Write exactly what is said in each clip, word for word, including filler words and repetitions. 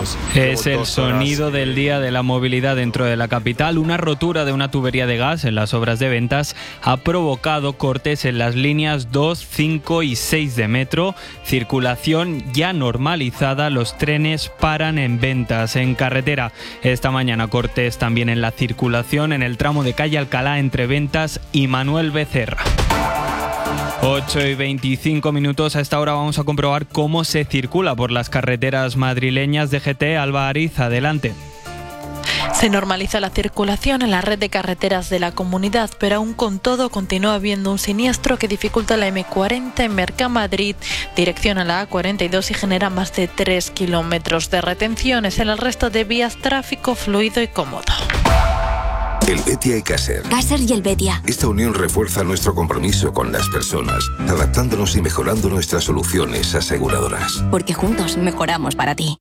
dos. Es el dos sonido horas. del día de la movilidad dentro de la capital. Una rotura de una tubería de gas en las obras de Ventas ha provocado cortes en las líneas dos, cinco y seis de metro. Circulación ya normalizada. Los trenes paran en Ventas. En carretera, esta mañana cortes también en la circulación en el tramo de calle Alcalá entre Ventas y Manuel Becerra. ocho y veinticinco minutos. A esta hora vamos a comprobar cómo se circula por las carreteras madrileñas. D G T, Alba Ariz, adelante. Se normaliza la circulación en la red de carreteras de la comunidad, pero aún con todo continúa habiendo un siniestro que dificulta la eme cuarenta en Mercamadrid, dirección a la A cuarenta y dos, y genera más de tres kilómetros de retenciones. En el resto de vías, tráfico fluido y cómodo. El Betia y Caser. Caser y el Betia. Esta unión refuerza nuestro compromiso con las personas, adaptándonos y mejorando nuestras soluciones aseguradoras. Porque juntos mejoramos para ti.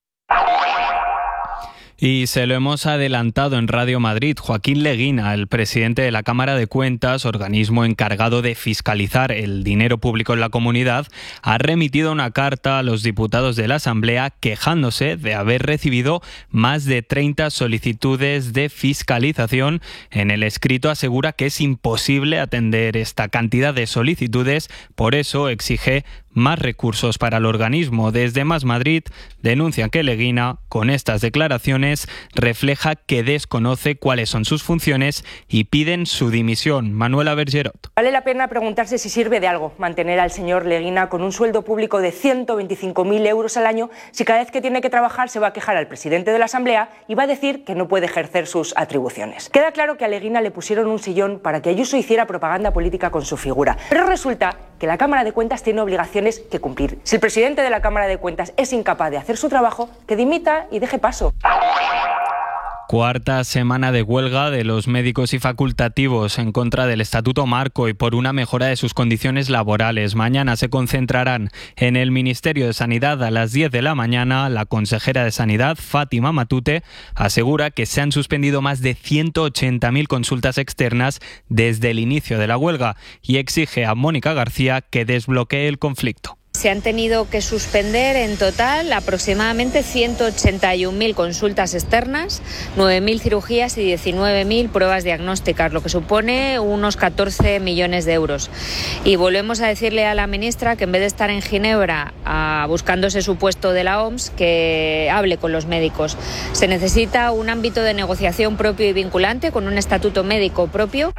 Y se lo hemos adelantado en Radio Madrid. Joaquín Leguina, el presidente de la Cámara de Cuentas, organismo encargado de fiscalizar el dinero público en la comunidad, ha remitido una carta a los diputados de la Asamblea quejándose de haber recibido más de treinta solicitudes de fiscalización. En el escrito asegura que es imposible atender esta cantidad de solicitudes, por eso exige más recursos para el organismo. Desde Más Madrid denuncian que Leguina, con estas declaraciones, refleja que desconoce cuáles son sus funciones y piden su dimisión. Manuela Bergerot. Vale la pena preguntarse si sirve de algo mantener al señor Leguina con un sueldo público de ciento veinticinco mil euros al año si cada vez que tiene que trabajar se va a quejar al presidente de la Asamblea y va a decir que no puede ejercer sus atribuciones. Queda claro que a Leguina le pusieron un sillón para que Ayuso hiciera propaganda política con su figura, pero resulta que la Cámara de Cuentas tiene obligaciones que cumplir. Si el presidente de la Cámara de Cuentas es incapaz de hacer su trabajo, que dimita y deje paso. Cuarta semana de huelga de los médicos y facultativos en contra del Estatuto Marco y por una mejora de sus condiciones laborales. Mañana se concentrarán en el Ministerio de Sanidad a las diez de la mañana. La consejera de Sanidad, Fátima Matute, asegura que se han suspendido más de ciento ochenta mil consultas externas desde el inicio de la huelga y exige a Mónica García que desbloquee el conflicto. Se han tenido que suspender en total aproximadamente ciento ochenta y una mil consultas externas, nueve mil cirugías y diecinueve mil pruebas diagnósticas, lo que supone unos catorce millones de euros. Y volvemos a decirle a la ministra que en vez de estar en Ginebra a, buscándose su puesto de la O M S, que hable con los médicos. Se necesita un ámbito de negociación propio y vinculante con un estatuto médico propio.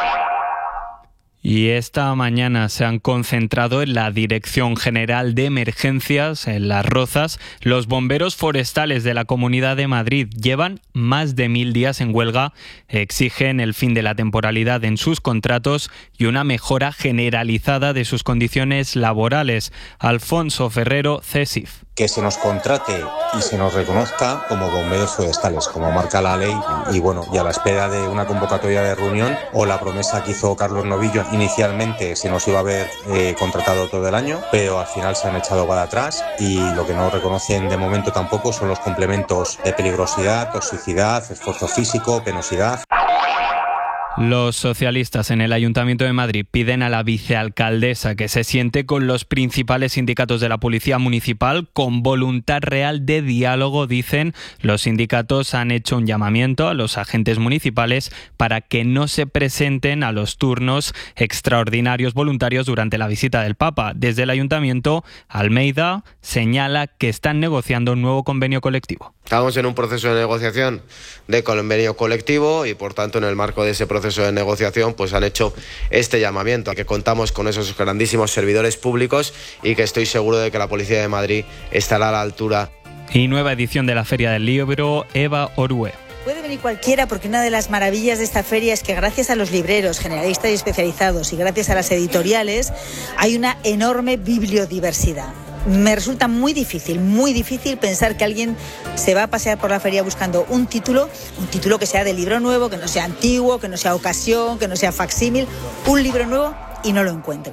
Y esta mañana se han concentrado en la Dirección General de Emergencias, en Las Rozas. Los bomberos forestales de la Comunidad de Madrid llevan más de mil días en huelga. Exigen el fin de la temporalidad en sus contratos y una mejora generalizada de sus condiciones laborales. Alfonso Ferrero, CESIF. Que se nos contrate y se nos reconozca como bomberos forestales, como marca la ley, y bueno, y a la espera de una convocatoria de reunión o la promesa que hizo Carlos Novillo, inicialmente se nos iba a haber eh, contratado todo el año, pero al final se han echado para atrás y lo que no reconocen de momento tampoco son los complementos de peligrosidad, toxicidad, esfuerzo físico, penosidad. Los socialistas en el Ayuntamiento de Madrid piden a la vicealcaldesa que se siente con los principales sindicatos de la Policía Municipal con voluntad real de diálogo, dicen. Los sindicatos han hecho un llamamiento a los agentes municipales para que no se presenten a los turnos extraordinarios voluntarios durante la visita del Papa. Desde el Ayuntamiento, Almeida señala que están negociando un nuevo convenio colectivo. Estamos en un proceso de negociación de convenio colectivo y, por tanto, en el marco de ese proceso de negociación pues han hecho este llamamiento a que contamos con esos grandísimos servidores públicos y que estoy seguro de que la Policía de Madrid estará a la altura. Y nueva edición de la Feria del Libro, Eva Orue. Puede venir cualquiera porque una de las maravillas de esta feria es que gracias a los libreros generalistas y especializados y gracias a las editoriales hay una enorme bibliodiversidad. Me resulta muy difícil, muy difícil pensar que alguien se va a pasear por la feria buscando un título, un título que sea de libro nuevo, que no sea antiguo, que no sea ocasión, que no sea facsímil, un libro nuevo y no lo encuentre.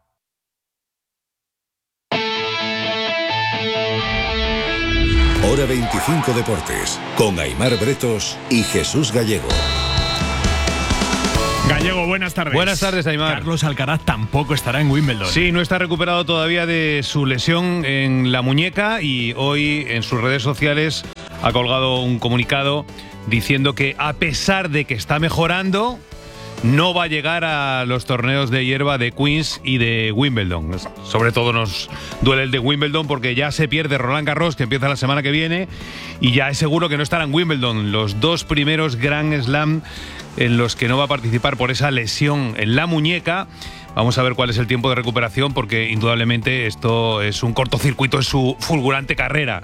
Hora veinticinco Deportes, con Aimar Bretos y Jesús Gallego. Gallego, buenas tardes. Buenas tardes, Aymar. Carlos Alcaraz tampoco estará en Wimbledon. Sí, no está recuperado todavía de su lesión en la muñeca y hoy en sus redes sociales ha colgado un comunicado diciendo que a pesar de que está mejorando, no va a llegar a los torneos de hierba de Queens y de Wimbledon. Sobre todo nos duele el de Wimbledon porque ya se pierde Roland Garros, que empieza la semana que viene, y ya es seguro que no estará en Wimbledon. Los dos primeros Grand Slam en los que no va a participar por esa lesión en la muñeca. Vamos a ver cuál es el tiempo de recuperación, porque indudablemente esto es un cortocircuito en su fulgurante carrera,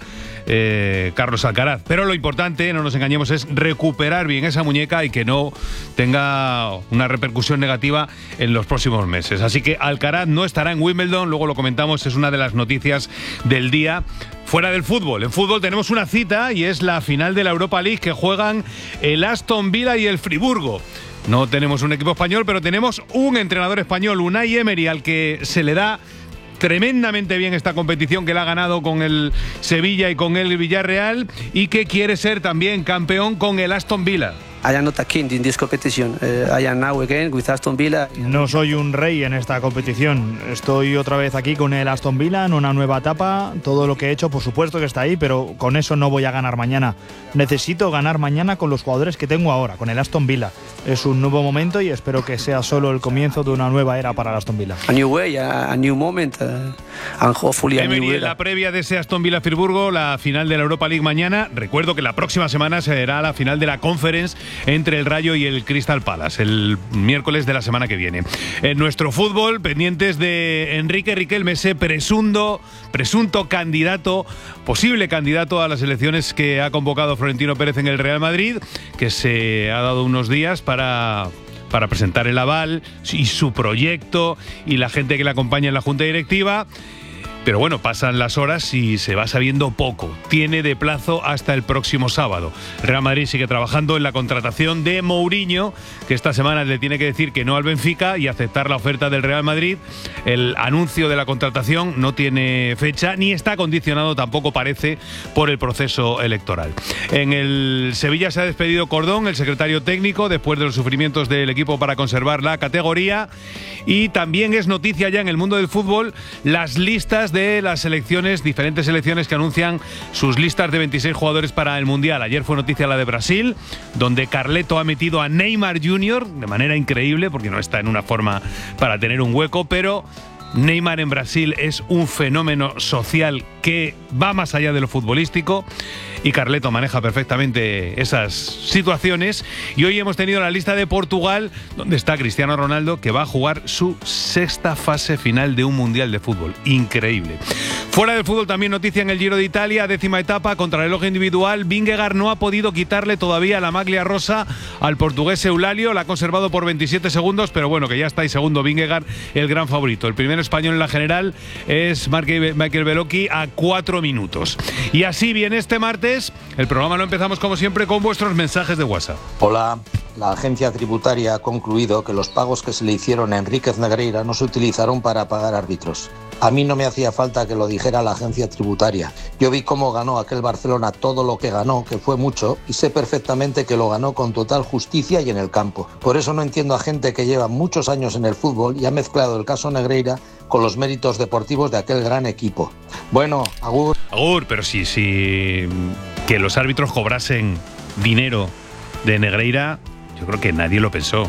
eh, Carlos Alcaraz. Pero lo importante, no nos engañemos, es recuperar bien esa muñeca y que no tenga una repercusión negativa en los próximos meses. Así que Alcaraz no estará en Wimbledon, luego lo comentamos, es una de las noticias del día. Fuera del fútbol, en fútbol tenemos una cita y es la final de la Europa League que juegan el Aston Villa y el Friburgo. No tenemos un equipo español, pero tenemos un entrenador español, Unai Emery, al que se le da tremendamente bien esta competición, que la ha ganado con el Sevilla y con el Villarreal, y que quiere ser también campeón con el Aston Villa. I am not a king in this competition. Uh, I am now again with Aston Villa. No soy un rey en esta competición. Estoy otra vez aquí con el Aston Villa en una nueva etapa. Todo lo que he hecho, por supuesto que está ahí, pero con eso no voy a ganar mañana. Necesito ganar mañana con los jugadores que tengo ahora, con el Aston Villa. Es un nuevo momento y espero que sea solo el comienzo de una nueva era para el Aston Villa. A new way, a, a new moment, uh, and hopefully a Emery new en la previa de ese Aston Villa Friburgo, la final de la Europa League mañana. Recuerdo que la próxima semana será la final de la Conference entre el Rayo y el Crystal Palace, el miércoles de la semana que viene. En nuestro fútbol, pendientes de Enrique Riquelme, ese presunto, presunto candidato, posible candidato a las elecciones que ha convocado Florentino Pérez en el Real Madrid, que se ha dado unos días para... para presentar el aval y su proyecto y la gente que le acompaña en la junta directiva. Pero bueno, pasan las horas y se va sabiendo poco. Tiene de plazo hasta el próximo sábado. Real Madrid sigue trabajando en la contratación de Mourinho, que esta semana le tiene que decir que no al Benfica y aceptar la oferta del Real Madrid. El anuncio de la contratación no tiene fecha ni está condicionado, tampoco parece, por el proceso electoral. En el Sevilla se ha despedido Cordón, el secretario técnico, después de los sufrimientos del equipo para conservar la categoría. Y también es noticia ya en el mundo del fútbol las listas de las selecciones, diferentes selecciones que anuncian sus listas de veintiséis jugadores para el Mundial. Ayer fue noticia la de Brasil, donde Carleto ha metido a Neymar junior de manera increíble, porque no está en una forma para tener un hueco, pero Neymar en Brasil es un fenómeno social que va más allá de lo futbolístico, y Carleto maneja perfectamente esas situaciones. Y hoy hemos tenido la lista de Portugal, donde está Cristiano Ronaldo, que va a jugar su sexta fase final de un Mundial de fútbol. Increíble. Fuera del fútbol también noticia en el Giro de Italia, décima etapa, contrarreloj individual. Vingegaard no ha podido quitarle todavía la maglia rosa al portugués Eulalio, la ha conservado por veintisiete segundos, pero bueno, que ya está ahí segundo Vingegaard, el gran favorito. El primer español en la general es Michael Bellocchi a cuatro minutos. Y así bien, este martes el programa lo empezamos como siempre con vuestros mensajes de WhatsApp. Hola, la agencia tributaria ha concluido que los pagos que se le hicieron a Enríquez Negreira no se utilizaron para pagar árbitros. A mí no me hacía falta que lo dijera la agencia tributaria. Yo vi cómo ganó aquel Barcelona todo lo que ganó, que fue mucho, y sé perfectamente que lo ganó con total justicia y en el campo. Por eso no entiendo a gente que lleva muchos años en el fútbol y ha mezclado el caso Negreira con los méritos deportivos de aquel gran equipo. Bueno, agur. Agur, pero sí, sí, que los árbitros cobrasen dinero de Negreira, yo creo que nadie lo pensó.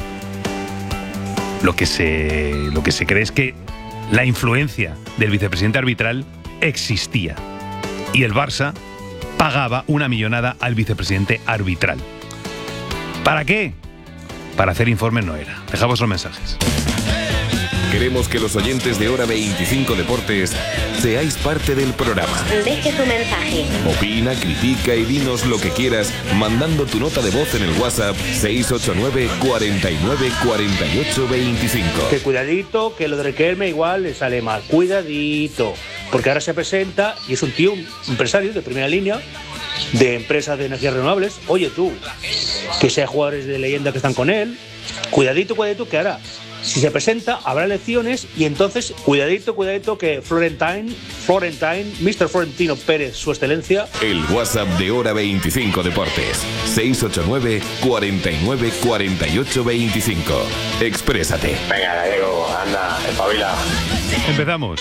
Lo que se, lo que se cree es que la influencia del vicepresidente arbitral existía y el Barça pagaba una millonada al vicepresidente arbitral. ¿Para qué? Para hacer informes no era. Dejamos los mensajes. Queremos que los oyentes de Hora veinticinco Deportes seáis parte del programa. Deje tu mensaje. Opina, critica y dinos lo que quieras mandando tu nota de voz en el WhatsApp seis ocho nueve, cuarenta y nueve, cuarenta y ocho, veinticinco. Que cuidadito, que lo de Riquelme igual le sale mal. Cuidadito. Porque ahora se presenta y es un tío, un empresario de primera línea de empresas de energías renovables. Oye tú, que sea jugadores de leyenda que están con él. Cuidadito, cuidadito, que ahora Si se presenta, habrá elecciones y entonces, cuidadito, cuidadito, que Florentine, Florentine, mister Florentino Pérez, su excelencia. El WhatsApp de Hora veinticinco Deportes, seis ocho nueve, cuarenta y nueve, cuarenta y ocho, veinticinco. Exprésate. Venga, Gallego, anda, espabila. Empezamos.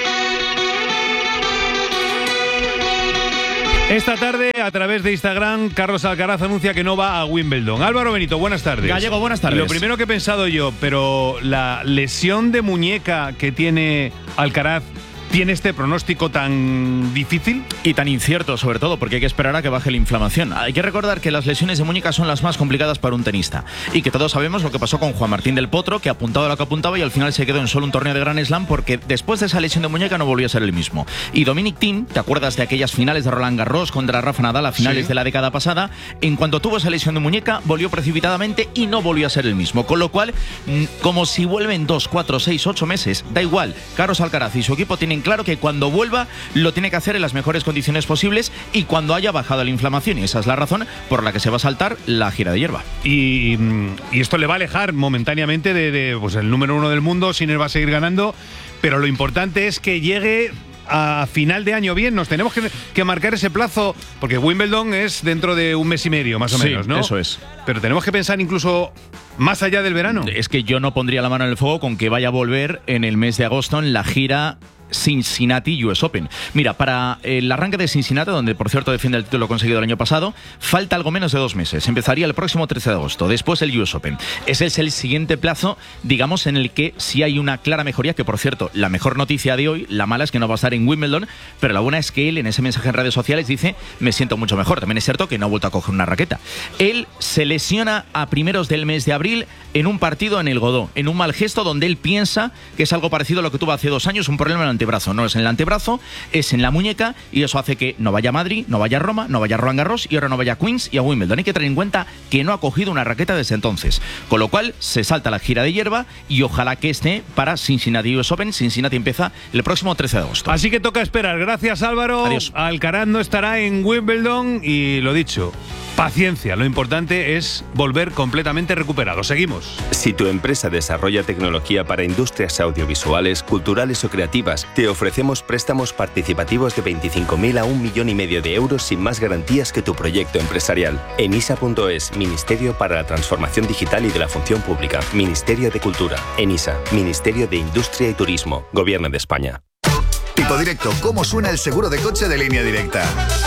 Esta tarde, a través de Instagram, Carlos Alcaraz anuncia que no va a Wimbledon. Álvaro Benito, buenas tardes. Gallego, buenas tardes. Lo primero que he pensado yo, pero la lesión de muñeca que tiene Alcaraz, ¿tiene este pronóstico tan difícil? Y tan incierto, sobre todo, porque hay que esperar a que baje la inflamación. Hay que recordar que las lesiones de muñeca son las más complicadas para un tenista. Y que todos sabemos lo que pasó con Juan Martín del Potro, que apuntaba lo que apuntaba y al final se quedó en solo un torneo de Grand Slam porque después de esa lesión de muñeca no volvió a ser el mismo. Y Dominic Thiem, ¿te acuerdas de aquellas finales de Roland Garros contra Rafa Nadal a finales sí. de la década pasada? En cuanto tuvo esa lesión de muñeca, volvió precipitadamente y no volvió a ser el mismo. Con lo cual, como si vuelven dos, cuatro, seis, ocho meses, da igual. Carlos Alcaraz y su equipo tienen claro que cuando vuelve vuelva, lo tiene que hacer en las mejores condiciones posibles y cuando haya bajado la inflamación. Y esa es la razón por la que se va a saltar la gira de hierba. Y, y esto le va a alejar momentáneamente de, de pues, el número uno del mundo. Sinner va a seguir ganando, pero lo importante es que llegue a final de año bien. Nos tenemos que, que marcar ese plazo, porque Wimbledon es dentro de un mes y medio, más o sí, menos, ¿no? Eso es. Pero tenemos que pensar incluso más allá del verano. Es que yo no pondría la mano en el fuego con que vaya a volver en el mes de agosto en la gira Cincinnati U S Open. Mira, para el arranque de Cincinnati, donde por cierto defiende el título conseguido el año pasado, falta algo menos de dos meses. Empezaría el próximo trece de agosto, después el U S Open. Ese es el siguiente plazo, digamos, en el que sí hay una clara mejoría, que por cierto, la mejor noticia de hoy, la mala es que no va a estar en Wimbledon, pero la buena es que él en ese mensaje en redes sociales dice, me siento mucho mejor. También es cierto que no ha vuelto a coger una raqueta. Él se lesiona a primeros del mes de abril en un partido en el Godó, en un mal gesto donde él piensa que es algo parecido a lo que tuvo hace dos años, un problema en el antebrazo. No es en el antebrazo, es en la muñeca, y eso hace que no vaya a Madrid, no vaya a Roma, no vaya a Roland Garros y ahora no vaya a Queens y a Wimbledon. Hay que tener en cuenta que no ha cogido una raqueta desde entonces, con lo cual se salta la gira de hierba y ojalá que esté para Cincinnati U S Open. Cincinnati empieza el próximo trece de agosto. Así que toca esperar. Gracias, Álvaro. Adiós. Alcaraz no estará en Wimbledon y lo dicho, paciencia. Lo importante es volver completamente recuperado. Seguimos. Si tu empresa desarrolla tecnología para industrias audiovisuales, culturales o creativas, te ofrecemos préstamos participativos de veinticinco mil a un millón y medio de euros sin más garantías que tu proyecto empresarial. Enisa punto es, Ministerio para la Transformación Digital y de la Función Pública. Ministerio de Cultura. Enisa, Ministerio de Industria y Turismo. Gobierno de España. Tipo directo, ¿cómo suena el seguro de coche de Línea Directa?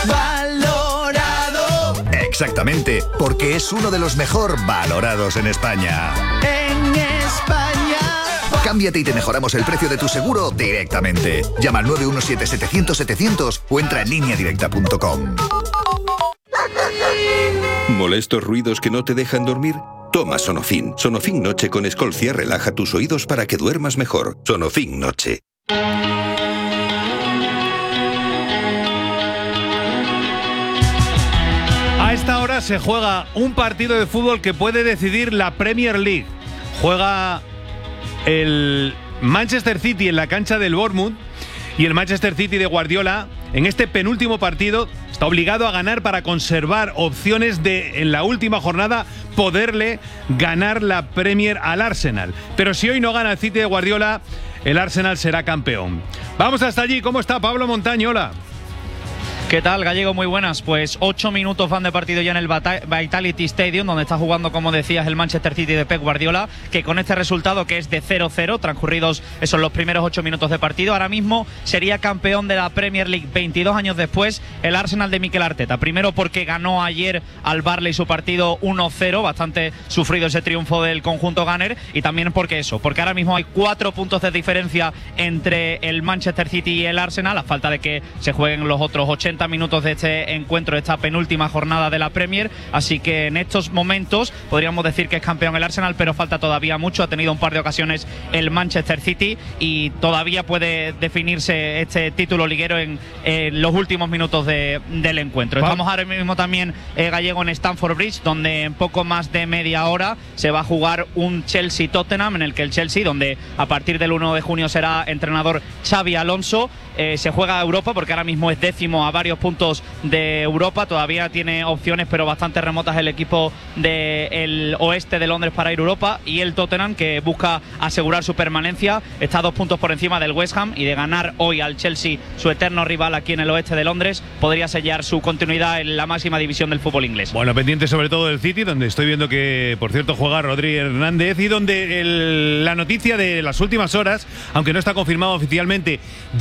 Valorado. Exactamente, porque es uno de los mejor valorados en España. En España. Cámbiate y te mejoramos el precio de tu seguro directamente. Llama al nueve uno siete, setecientos, setecientos o entra en línea directa punto com. ¿Molestos ruidos que no te dejan dormir? Toma Sonofin. Sonofin Noche con Escolcia relaja tus oídos para que duermas mejor. Sonofin Noche. A esta hora se juega un partido de fútbol que puede decidir la Premier League. Juega el Manchester City en la cancha del Bournemouth y el Manchester City de Guardiola en este penúltimo partido está obligado a ganar para conservar opciones de en la última jornada poderle ganar la Premier al Arsenal. Pero si hoy no gana el City de Guardiola, el Arsenal será campeón. Vamos hasta allí. ¿Cómo está Pablo Montaño? Hola. ¿Qué tal, Gallego? Muy buenas. Pues ocho minutos van de partido ya en el Vitality Stadium, donde está jugando, como decías, el Manchester City de Pep Guardiola, que con este resultado, que es de cero cero, transcurridos esos los primeros ocho minutos de partido, ahora mismo sería campeón de la Premier League veintidós años después el Arsenal de Mikel Arteta. Primero porque ganó ayer al Burnley su partido uno cero, bastante sufrido ese triunfo del conjunto Gunner, y también porque eso, porque ahora mismo hay cuatro puntos de diferencia entre el Manchester City y el Arsenal, a falta de que se jueguen los otros ochenta minutos de este encuentro, de esta penúltima jornada de la Premier. Así que en estos momentos podríamos decir que es campeón el Arsenal, pero falta todavía mucho. Ha tenido un par de ocasiones el Manchester City y todavía puede definirse este título liguero en, en los últimos minutos de, del encuentro. Estamos ahora mismo también, eh, Gallego, en Stamford Bridge, donde en poco más de media hora se va a jugar un Chelsea-Tottenham, en el que el Chelsea, donde a partir del uno de junio será entrenador Xabi Alonso, eh, se juega a Europa porque ahora mismo es décimo a varios varios puntos de Europa. Todavía tiene opciones, pero bastante remotas, el equipo del oeste de Londres para ir a Europa. Y el Tottenham, que busca asegurar su permanencia, está a dos puntos por encima del West Ham, y de ganar hoy al Chelsea, su eterno rival aquí en el oeste de Londres, podría sellar su continuidad en la máxima división del fútbol inglés. Bueno, pendiente sobre todo del City, donde estoy viendo que, por cierto, juega Rodri Hernández, y donde el, la noticia de las últimas horas, aunque no está confirmado oficialmente,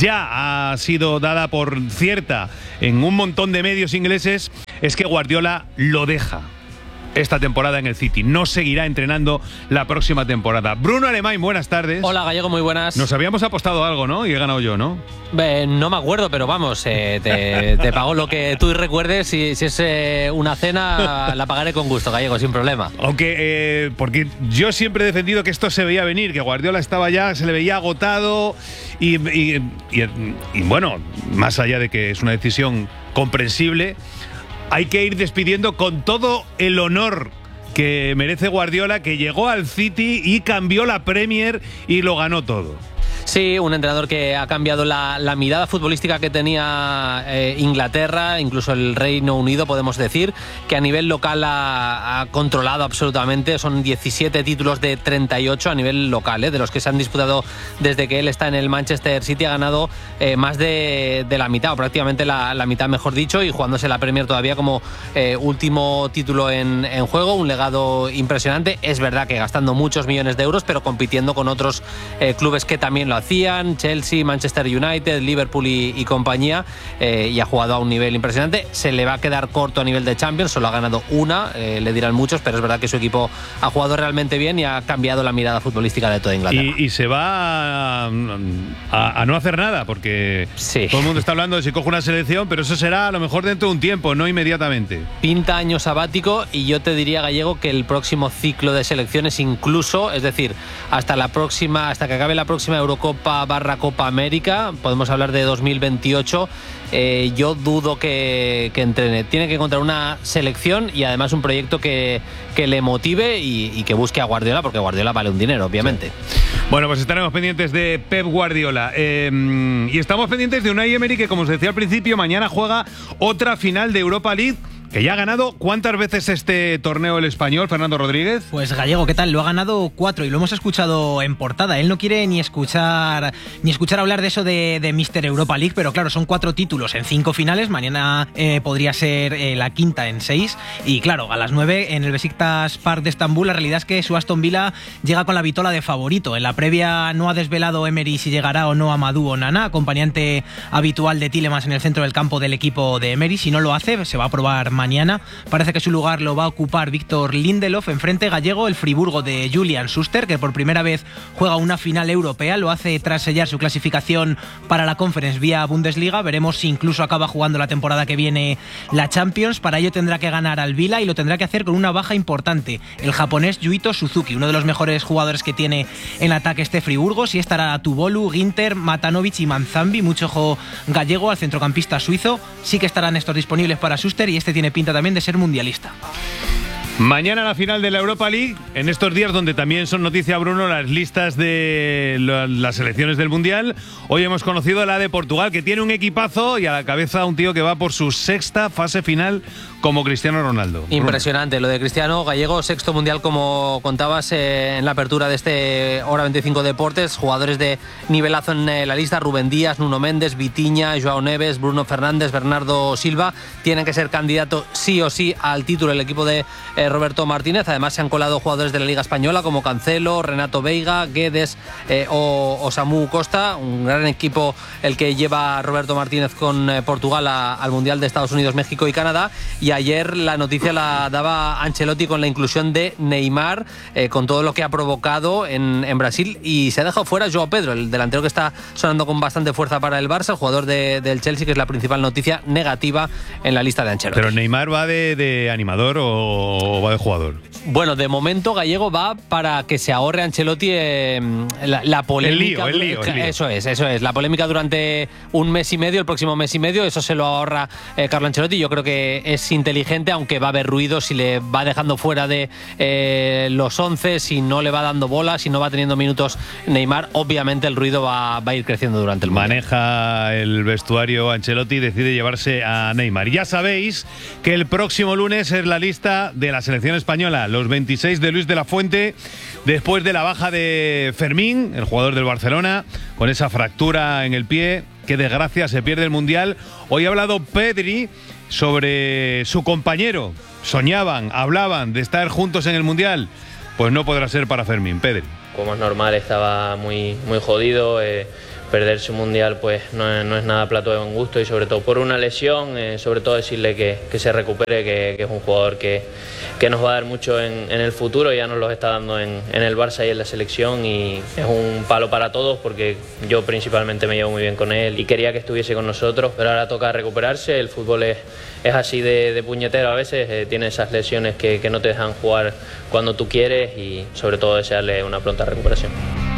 ya ha sido dada por cierta en un montón de medios ingleses, es que Guardiola lo deja esta temporada en el City. No seguirá entrenando la próxima temporada. Bruno Alemán, buenas tardes. Hola, Gallego, muy buenas. Nos habíamos apostado algo, ¿no? Y he ganado yo, ¿no? Eh, no me acuerdo, pero vamos, eh, te, te pago lo que tú recuerdes. Si, si es eh, una cena, la pagaré con gusto, Gallego, sin problema. Aunque, eh, porque yo siempre he defendido que esto se veía venir, que Guardiola estaba ya, se le veía agotado y, y, y, y bueno, más allá de que es una decisión comprensible, hay que ir despidiendo con todo el honor que merece Guardiola, que llegó al City y cambió la Premier y lo ganó todo. Sí, un entrenador que ha cambiado la, la mirada futbolística que tenía eh, Inglaterra, incluso el Reino Unido, podemos decir, que a nivel local ha, ha controlado absolutamente. Son diecisiete títulos de treinta y ocho a nivel local, eh, de los que se han disputado desde que él está en el Manchester City. Ha ganado eh, más de, de la mitad, o prácticamente la, la mitad, mejor dicho, y jugándose la Premier todavía como eh, último título en, en juego. Un legado impresionante. Es verdad que gastando muchos millones de euros, pero compitiendo con otros eh, clubes que también lo hacían, Chelsea, Manchester United, Liverpool y, y compañía, eh, y ha jugado a un nivel impresionante. Se le va a quedar corto a nivel de Champions, solo ha ganado una, eh, le dirán muchos, pero es verdad que su equipo ha jugado realmente bien y ha cambiado la mirada futbolística de toda Inglaterra. Y, y se va a, a, a no hacer nada, porque sí. Todo el mundo está hablando de si coge una selección, pero eso será a lo mejor dentro de un tiempo, no inmediatamente. Pinta año sabático, y yo te diría, Gallego, que el próximo ciclo de selecciones incluso, es decir, hasta la próxima, hasta que acabe la próxima Eurocopa barra Copa América, podemos hablar de dos mil veintiocho, eh, yo dudo que, que entrene. Tiene que encontrar una selección y además un proyecto que, que le motive y, y que busque a Guardiola, porque Guardiola vale un dinero, obviamente. Sí. Bueno, pues estaremos pendientes de Pep Guardiola. Eh, y estamos pendientes de Unai Emery, que, como os decía al principio, mañana juega otra final de Europa League, que ya ha ganado. ¿Cuántas veces este torneo el español, Fernando Rodríguez? Pues Gallego, ¿qué tal? Lo ha ganado cuatro, y lo hemos escuchado en portada. Él no quiere ni escuchar ni escuchar hablar de eso de, de míster Europa League, pero claro, son cuatro títulos en cinco finales. Mañana eh, podría ser eh, la quinta en seis. Y claro, a las nueve en el Besiktas Park de Estambul, la realidad es que su Aston Villa llega con la vitola de favorito. En la previa no ha desvelado Emery si llegará o no Amadou Onana, acompañante habitual de Tielemans en el centro del campo del equipo de Emery. Si no lo hace, se va a probar mañana. Parece que su lugar lo va a ocupar Víctor Lindelof. Enfrente, Gallego, el Friburgo de Julian Schuster, que por primera vez juega una final europea. Lo hace tras sellar su clasificación para la Conference vía Bundesliga. Veremos si incluso acaba jugando la temporada que viene la Champions. Para ello tendrá que ganar al Vila, y lo tendrá que hacer con una baja importante: el japonés Yuito Suzuki, uno de los mejores jugadores que tiene en ataque este Friburgo. Si estará Tubolu, Ginter, Matanovic y Manzambi. Mucho ojo, Gallego, al centrocampista suizo. Sí que estarán estos disponibles para Schuster, y este tiene pinta también de ser mundialista. Mañana la final de la Europa League, en estos días donde también son noticia, Bruno, las listas de las selecciones del Mundial. Hoy hemos conocido la de Portugal, que tiene un equipazo, y a la cabeza un tío que va por su sexta fase final como Cristiano Ronaldo. Impresionante lo de Cristiano. Gallego, sexto Mundial, como contabas eh, en la apertura de este Hora veinticinco Deportes. Jugadores de nivelazo en eh, la lista: Rubén Díaz, Nuno Méndez, Vitinha, Joao Neves, Bruno Fernández, Bernardo Silva. Tienen que ser candidato sí o sí al título el equipo de eh, Roberto Martínez. Además se han colado jugadores de la Liga Española como Cancelo, Renato Veiga, Guedes eh, o, o Samu Costa. Un gran equipo el que lleva Roberto Martínez con eh, Portugal a, al Mundial de Estados Unidos, México y Canadá. Y ayer la noticia la daba Ancelotti con la inclusión de Neymar, eh, con todo lo que ha provocado en, en Brasil, y se ha dejado fuera Joao Pedro, el delantero que está sonando con bastante fuerza para el Barça, el jugador de, del Chelsea, que es la principal noticia negativa en la lista de Ancelotti. ¿Pero Neymar va de, de animador o o va de jugador? Bueno, de momento Gallego va para que se ahorre Ancelotti eh, la, la polémica. El lío, el lío, el lío. Eso es, eso es. La polémica durante un mes y medio, el próximo mes y medio, eso se lo ahorra eh, Carlo Ancelotti. Yo creo que es inteligente, aunque va a haber ruido si le va dejando fuera de eh, los once, si no le va dando bola, si no va teniendo minutos Neymar. Obviamente el ruido va, va a ir creciendo durante el mundial. Maneja el vestuario Ancelotti y decide llevarse a Neymar. Ya sabéis que el próximo lunes es la lista de la selección española. Los veintiséis de Luis de la Fuente, después de la baja de Fermín, el jugador del Barcelona, con esa fractura en el pie. Qué desgracia, se pierde el Mundial. Hoy ha hablado Pedri sobre su compañero. Soñaban, hablaban de estar juntos en el Mundial. Pues no podrá ser para Fermín. Pedri. Como es normal, estaba muy, muy jodido. Eh, perderse un Mundial pues no es, no es nada plato de buen gusto, y sobre todo por una lesión, eh, sobre todo decirle que, que se recupere, que, que es un jugador que, que nos va a dar mucho en, en el futuro. Ya nos lo está dando en, en el Barça y en la selección, y es un palo para todos porque yo principalmente me llevo muy bien con él y quería que estuviese con nosotros, pero ahora toca recuperarse. El fútbol es, es así de, de puñetero a veces, eh, tiene esas lesiones que, que no te dejan jugar cuando tú quieres, y sobre todo desearle una pronta recuperación.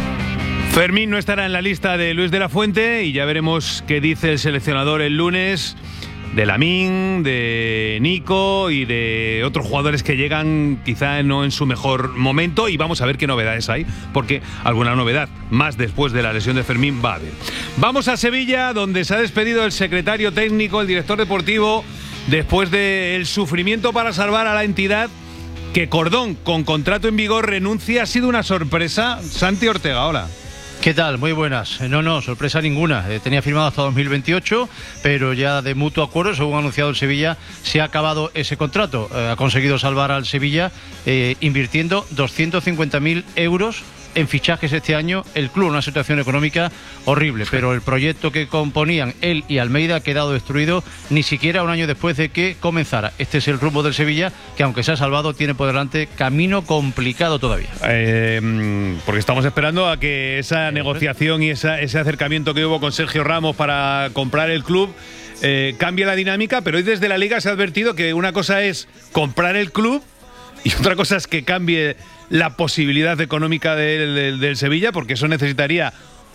Fermín no estará en la lista de Luis de la Fuente y ya veremos qué dice el seleccionador el lunes de Lamine, de Nico y de otros jugadores que llegan quizá no en su mejor momento, y vamos a ver qué novedades hay, porque alguna novedad más después de la lesión de Fermín va a haber. Vamos a Sevilla, donde se ha despedido el secretario técnico, el director deportivo, después del sufrimiento para salvar a la entidad. Que Cordón, con contrato en vigor, renuncia. Ha sido una sorpresa. Santi Ortega, hola. ¿Qué tal? Muy buenas. No, no, sorpresa ninguna. Eh, tenía firmado hasta dos mil veintiocho, pero ya de mutuo acuerdo, según ha anunciado el Sevilla, se ha acabado ese contrato. Eh, ha conseguido salvar al Sevilla eh, invirtiendo doscientos cincuenta mil euros en fichajes este año. El club en una situación económica horrible, pero el proyecto que componían él y Almeida ha quedado destruido ni siquiera un año después de que comenzara. Este es el rumbo del Sevilla, que aunque se ha salvado, tiene por delante camino complicado todavía. Eh, porque estamos esperando a que esa negociación y esa, ese acercamiento que hubo con Sergio Ramos para comprar el club eh, cambie la dinámica, pero hoy desde la Liga se ha advertido que una cosa es comprar el club y otra cosa es que cambie la posibilidad económica del, del, del Sevilla, porque eso necesitaría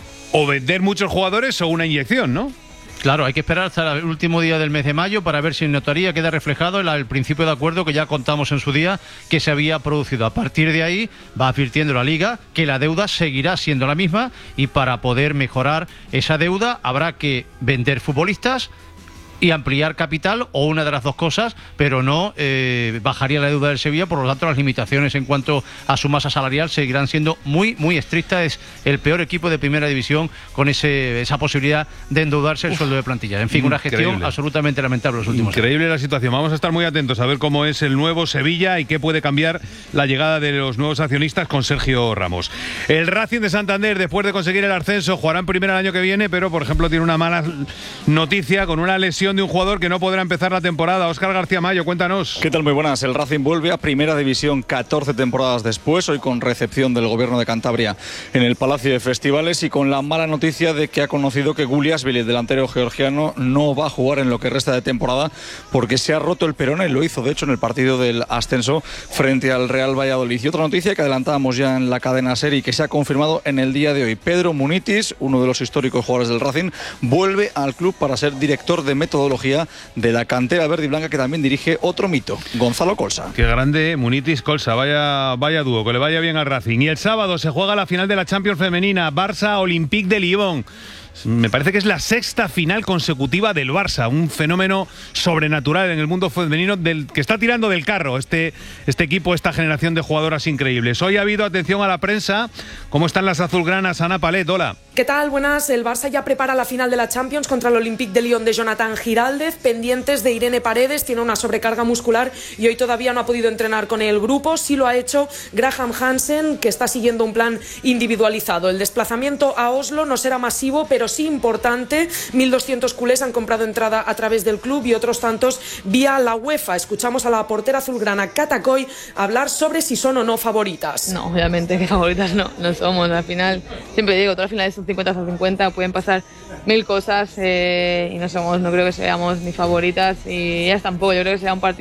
o vender muchos jugadores o una inyección, ¿no? Claro, hay que esperar hasta el último día del mes de mayo para ver si en notaría queda reflejado el, el principio de acuerdo que ya contamos en su día que se había producido. A partir de ahí va advirtiendo la Liga que la deuda seguirá siendo la misma, y para poder mejorar esa deuda habrá que vender futbolistas y ampliar capital, o una de las dos cosas, pero no eh, bajaría la deuda del Sevilla. Por lo tanto, las limitaciones en cuanto a su masa salarial seguirán siendo muy, muy estrictas. Es el peor equipo de primera división con ese, esa posibilidad de endeudarse el Uf, sueldo de plantilla. En fin, una gestión increíble, absolutamente lamentable los últimos Increíble años. La situación. Vamos a estar muy atentos a ver cómo es el nuevo Sevilla y qué puede cambiar la llegada de los nuevos accionistas con Sergio Ramos. El Racing de Santander, después de conseguir el ascenso, jugará en primera el año que viene, pero por ejemplo tiene una mala noticia con una lesión de un jugador que no podrá empezar la temporada. Óscar García Mayo, cuéntanos. ¿Qué tal? Muy buenas. El Racing vuelve a Primera División catorce temporadas después, hoy con recepción del Gobierno de Cantabria en el Palacio de Festivales, y con la mala noticia de que ha conocido que Guliasvili, el delantero georgiano, no va a jugar en lo que resta de temporada porque se ha roto el peroné. Lo hizo, de hecho, en el partido del ascenso frente al Real Valladolid. Y otra noticia que adelantábamos ya en la cadena SER y que se ha confirmado en el día de hoy: Pedro Munitis, uno de los históricos jugadores del Racing, vuelve al club para ser director de metodología de la cantera verde y blanca, que también dirige otro mito, Gonzalo Colsa. Qué grande, Munitis Colsa, vaya, vaya dúo, que le vaya bien al Racing. Y el sábado se juega la final de la Champions femenina, Barça Olympique de Lyon. Me parece que es la sexta final consecutiva del Barça, un fenómeno sobrenatural en el mundo femenino del que está tirando del carro este, este equipo, esta generación de jugadoras increíbles. Hoy ha habido atención a la prensa. ¿Cómo están las azulgranas? Ana Palet, hola. ¿Qué tal? Buenas. El Barça ya prepara la final de la Champions contra el Olympique de Lyon de Jonathan Giraldez, pendientes de Irene Paredes, tiene una sobrecarga muscular y hoy todavía no ha podido entrenar con el grupo. Sí lo ha hecho Graham Hansen, que está siguiendo un plan individualizado. El desplazamiento a Oslo no será masivo, pero sí importante. mil doscientos culés han comprado entrada a través del club y otros tantos vía la UEFA. Escuchamos a la portera azulgrana Cata Coy hablar sobre si son o no favoritas. No, obviamente que favoritas no, no somos. Al final, siempre digo, todas las finales son cincuenta a cincuenta, pueden pasar mil cosas eh, y no somos, no creo que seamos ni favoritas y ellas tampoco. Yo creo que será un partido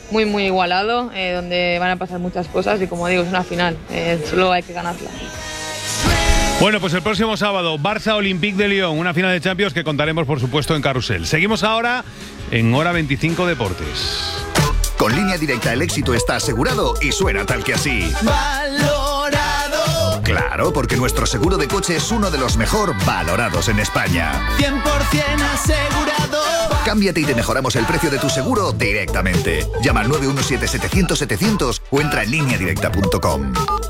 muy, muy igualado, eh, donde van a pasar muchas cosas y como digo, es una final, eh, solo hay que ganarla. Bueno, pues el próximo sábado, Barça-Olympique de Lyon, una final de Champions que contaremos, por supuesto, en Carrusel. Seguimos ahora en Hora veinticinco Deportes. Con Línea Directa el éxito está asegurado y suena tal que así. Valorado. Claro, porque nuestro seguro de coche es uno de los mejor valorados en España. cien por ciento asegurado. Cámbiate y te mejoramos el precio de tu seguro directamente. Llama al nueve uno siete setecientos setecientos o entra en línea directa punto com.